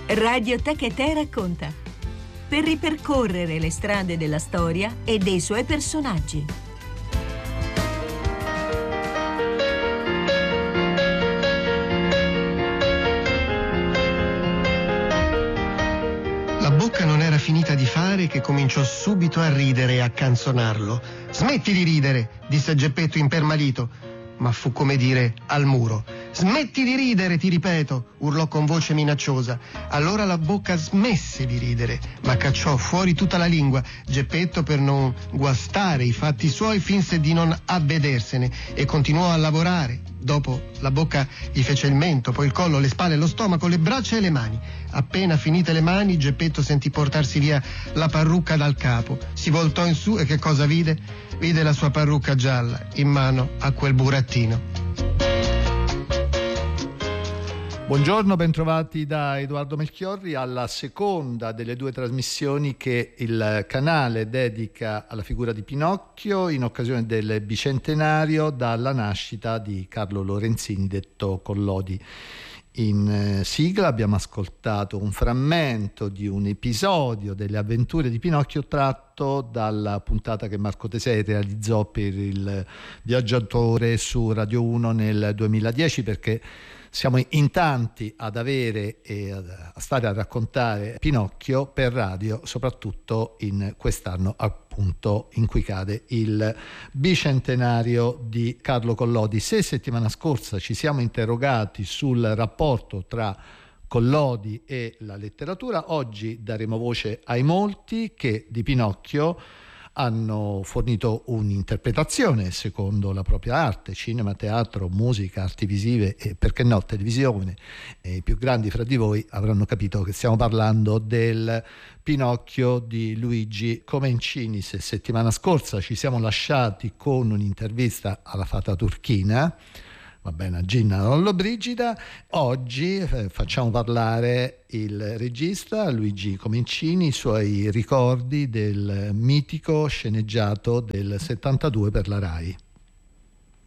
Radioteca Te racconta, per ripercorrere le strade della storia e dei suoi personaggi. La bocca non era finita di fare che cominciò subito a ridere e a canzonarlo. «Smetti di ridere», disse Geppetto impermalito, ma fu come dire al muro. «Smetti di ridere, ti ripeto», urlò con voce minacciosa. Allora la bocca smesse di ridere, ma cacciò fuori tutta la lingua. Geppetto, per non guastare i fatti suoi, finse di non avvedersene e continuò a lavorare. Dopo la bocca gli fece il mento, poi il collo, le spalle, lo stomaco, le braccia e le mani. Appena finite le mani, Geppetto sentì portarsi via la parrucca dal capo. Si voltò in su e che cosa vide? Vide la sua parrucca gialla in mano a quel burattino. Buongiorno, bentrovati da Edoardo Melchiorri alla seconda delle due trasmissioni che il canale dedica alla figura di Pinocchio in occasione del bicentenario dalla nascita di Carlo Lorenzini, detto Collodi. In sigla abbiamo ascoltato un frammento di un episodio delle avventure di Pinocchio tratto dalla puntata che Marco Tesei realizzò per il Viaggiatore su Radio 1 nel 2010, perché siamo in tanti ad avere e a stare a raccontare Pinocchio per radio, soprattutto in quest'anno appunto in cui cade il bicentenario di Carlo Collodi. Se settimana scorsa ci siamo interrogati sul rapporto tra Collodi e la letteratura, oggi daremo voce ai molti che di Pinocchio hanno fornito un'interpretazione secondo la propria arte: cinema, teatro, musica, arti visive e, perché no, televisione. E i più grandi fra di voi avranno capito che stiamo parlando del Pinocchio di Luigi Comencini. Se settimana scorsa ci siamo lasciati con un'intervista alla fata turchina, va bene, a Ginna Lollobrigida, oggi facciamo parlare il regista Luigi Comencini, i suoi ricordi del mitico sceneggiato del 72 per la Rai.